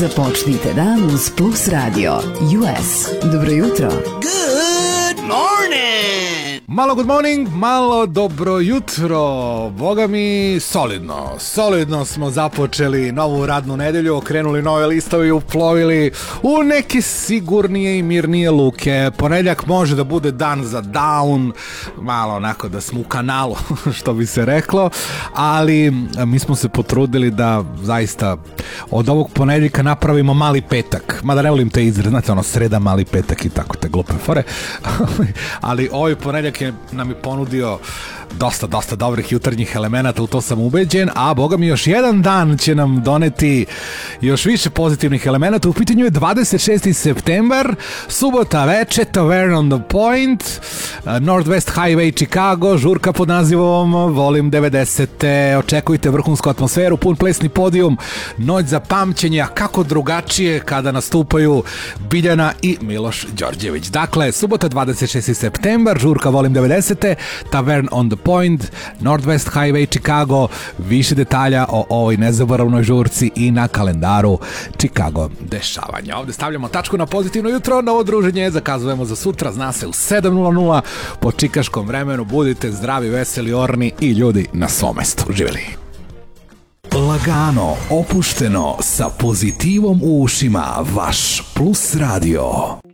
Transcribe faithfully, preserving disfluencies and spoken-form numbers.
Započnite dan uz Plus Radio U S. Dobro jutro. Good morning! Malo good morning, malo dobro jutro. Boga mi, solidno. Solidno smo započeli novu radnu nedelju, okrenuli nove listovi, uplovili u neke sigurnije i mirnije luke. Ponedjeljak može da bude dan za down, malo onako da smo u kanalu, što bi se reklo, ali mi smo se potrudili da zaista od ovog ponedjeljka napravimo mali petak. Mada ne volim te izraz, znate ono sreda, mali petak i tako te glupe fore. Ali ovaj ponedjeljak je nam je ponudio dosta, dosta dobrih jutarnjih elemenata, u to sam ubeđen, a boga mi još jedan dan će nam doneti još više pozitivnih elemenata. U pitanju je dvadeset šesti septembar, subota veče, Tavern on the Point, Northwest Highway Chicago, žurka pod nazivom Volim devedesete, očekujte vrhunsku atmosferu, pun plesni podijum, noć za pamćenje, a kako drugačije kada nastupaju Biljana i Miloš Đorđević. Dakle, subota dvadeset šesti septembar, žurka Volim devedesete, Tavern on the Point, Northwest Highway Chicago. Više detalja o ovoj nezaboravnoj žurci i na kalendaru Chicago dešavanja. Ovdje stavljamo tačku na pozitivno jutro, novo druženje zakazujemo za sutra, zna se u sedam nula nula po čikaškom vremenu. Budite zdravi, veseli, orni i ljudi na svom mestu. Živjeli! Lagano, opušteno, sa pozitivom u ušima, vaš Plus Radio.